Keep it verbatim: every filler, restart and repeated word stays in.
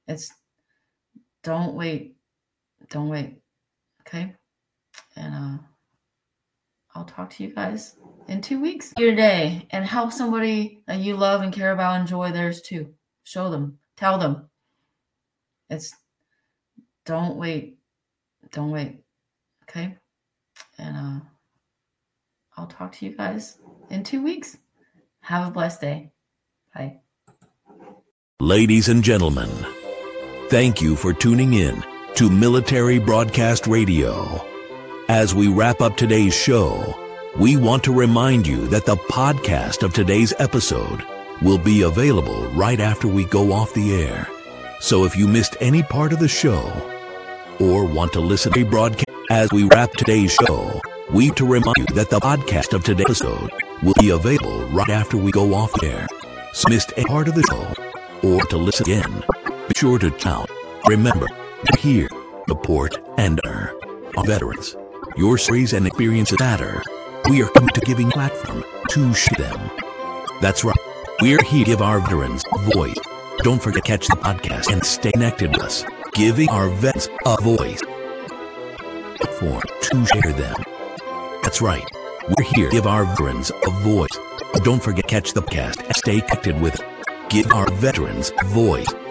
It's don't wait. Don't wait. Okay? And uh, I'll talk to you guys in two weeks. Here today and help somebody that you love and care about enjoy theirs too. Show them. Tell them. It's don't wait. Don't wait. Okay? And uh, I'll talk to you guys in two weeks. Have a blessed day. Bye. Ladies and gentlemen, thank you for tuning in to Military Broadcast Radio. As we wrap up today's show, we want to remind you that the podcast of today's episode will be available right after we go off the air. So if you missed any part of the show or want to listen to a broadcast as we wrap today's show, we to remind you that the podcast of today's episode will be available right after we go off the air. So missed any part of the show or to listen again, be sure to check out. Remember, here, support, and honor our veterans. Your stories and experiences matter. We are committed to giving a platform to share them. That's right. We're here to give our veterans a voice. Don't forget to catch the podcast and stay connected with us, giving our vets a voice. Platform to share them. That's right. We're here to give our veterans a voice. Don't forget to catch the podcast and stay connected with us. Give our veterans a voice.